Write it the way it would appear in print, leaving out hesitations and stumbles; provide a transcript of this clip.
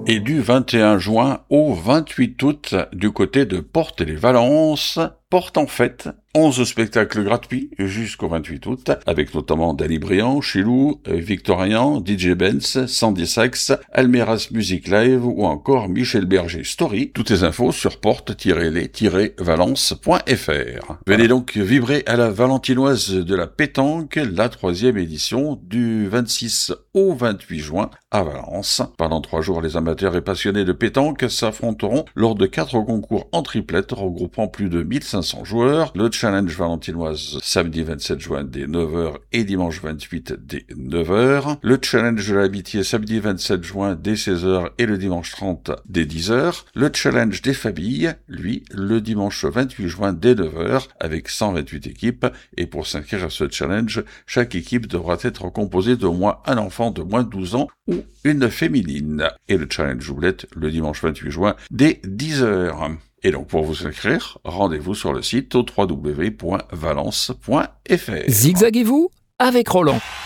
Et du 21 juin au 28 août, du côté de Porte-les-Valences, porte en fête 11 spectacles gratuits jusqu'au 28 août, avec notamment Dali Briand, Chilou, Victorian, DJ Benz, Sandy Sax, Almeras Music Live ou encore Michel Berger Story. Toutes les infos sur porte-les-valence.fr. Venez donc vibrer à la valentinoise de la pétanque, la 3e édition du 26 au 28 juin à Valence. Pendant 3 jours, les amateurs et passionnés de pétanque s'affronteront lors de 4 concours en triplette regroupant plus de 1500 joueurs. Le challenge valentinoise samedi 27 juin dès 9h et dimanche 28 dès 9h. Le challenge de l'amitié samedi 27 juin dès 16h et le dimanche 30 dès 10h. Le challenge des familles, lui, le dimanche 28 juin dès 9h avec 128 équipes. Et pour s'inscrire à ce challenge, chaque équipe devra être composée d'au moins un enfant de moins de 12 ans ou une féminine. Et le challenge doublette le dimanche 28 juin dès 10h. Et donc, pour vous inscrire, rendez-vous sur le site au www.valence.fr. Zigzaguez-vous avec Roland.